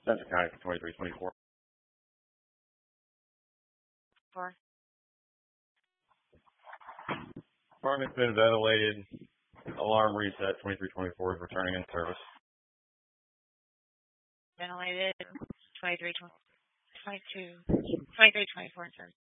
Spencer County for 2324. 4. Apartment's been ventilated. Alarm reset. 2324 is returning in service. Ventilated. 2324 in service.